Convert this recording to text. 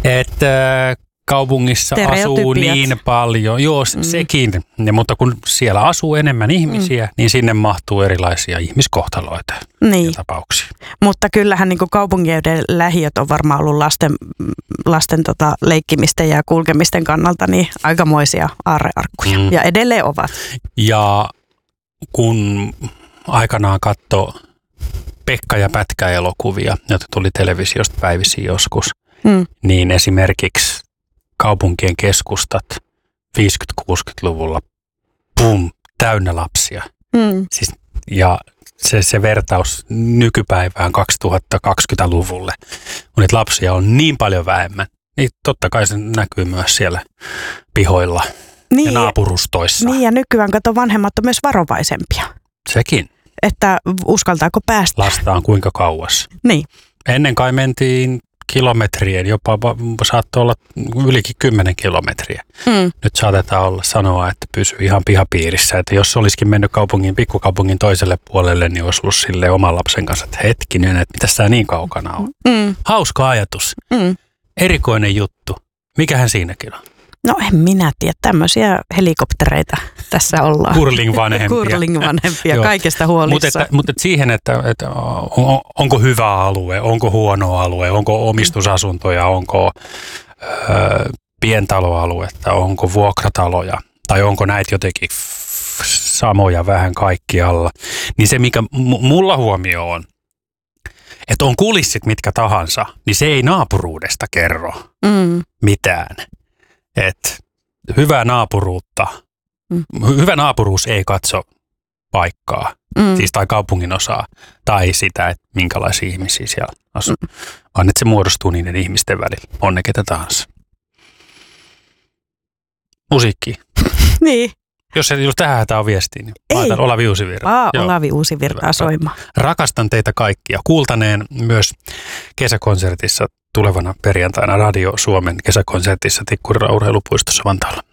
että kaupungissa asuu niin paljon. Joo, sekin. Ja, mutta kun siellä asuu enemmän ihmisiä, niin sinne mahtuu erilaisia ihmiskohtaloita ja tapauksia. Mutta kyllähän niin kuin kaupungin lähiöt on varmaan ollut lasten leikkimisten ja kulkemisten kannalta niin aikamoisia aarrearkkuja. Ja edelleen ovat. Ja kun aikanaan katsoi Pekka ja Pätkä-elokuvia, joita tuli televisiosta päivisin joskus, niin esimerkiksi kaupunkien keskustat 50-60-luvulla, täynnä lapsia. Siis, ja se vertaus nykypäivään 2020-luvulle, kun niitä lapsia on niin paljon vähemmän, niin totta kai se näkyy myös siellä pihoilla ja naapurustoissa. Niin, ja nykyään vanhemmat on myös varovaisempia. Sekin. Että uskaltaako päästä. Lastaan kuinka kauas. Niin. Ennen kai mentiin kilometrien, jopa saattoi olla ylikin 10 kilometriä. Nyt saatetaan sanoa, että pysyy ihan pihapiirissä. Että jos olisikin mennyt pikkukaupungin toiselle puolelle, niin olisi ollut sille oman lapsen kanssa, että hetkinen, että mitä tämä niin kaukana on. Hauska ajatus. Erikoinen juttu. Mikähän siinäkin on? No en minä tiedä. Tämmöisiä helikoptereita tässä ollaan. Kurling-vanhempia. Kaikesta huolissa. Mutta siihen, että onko hyvä alue, onko huono alue, onko omistusasuntoja, onko pientaloaluetta, onko vuokrataloja tai onko näitä jotenkin samoja vähän kaikkialla. Niin se, mikä mulla huomio on, että on kulissit mitkä tahansa, niin se ei naapuruudesta kerro mitään. Että hyvä naapuruus ei katso paikkaa, siis tai kaupungin osaa, tai sitä, että minkälaisia ihmisiä siellä asuu, vaan että se muodostuu niiden ihmisten välillä, on ne ketä tahansa. Musiikki. Niin. Jos tähän hätää viestiin, niin laitan Olavi Uusivirta. Olavi Uusivirtaa soimaan. Rakastan teitä kaikkia. Kuultaneen myös kesäkonsertissa tulevana perjantaina Radio Suomen kesäkonsertissa Tikkurilan urheilupuistossa Vantaalla.